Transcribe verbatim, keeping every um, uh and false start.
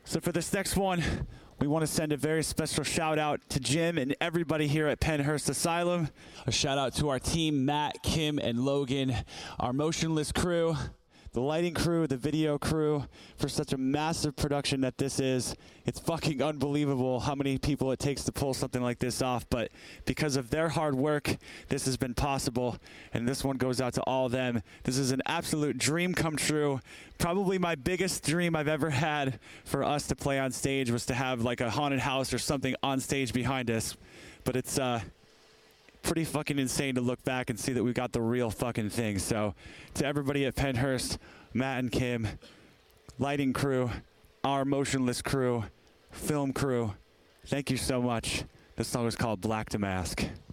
So for this next one, we want to send a very special shout out to Jim and everybody here at Pennhurst Asylum. A shout out to our team, Matt, Kim, and Logan, our motionless crew, the lighting crew, the video crew, for such a massive production that this is. It's fucking unbelievable how many people it takes to pull something like this off, but because of their hard work, this has been possible, and this one goes out to all of them. This is an absolute dream come true. Probably my biggest dream I've ever had for us to play on stage was to have like a haunted house or something on stage behind us, but it's uh pretty fucking insane to look back and see that we got the real fucking thing. So to everybody at Pennhurst, Matt and Kim, lighting crew, our motionless crew, film crew, thank you so much. This song is called Black Damask.